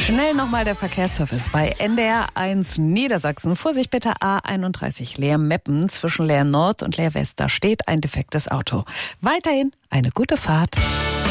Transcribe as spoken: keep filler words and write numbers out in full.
Schnell nochmal der Verkehrsservice bei N D R eins Niedersachsen. Vorsicht bitte A einunddreißig Leer-Meppen zwischen Leer Nord und Leer West. Da steht ein defektes Auto. Weiterhin eine gute Fahrt.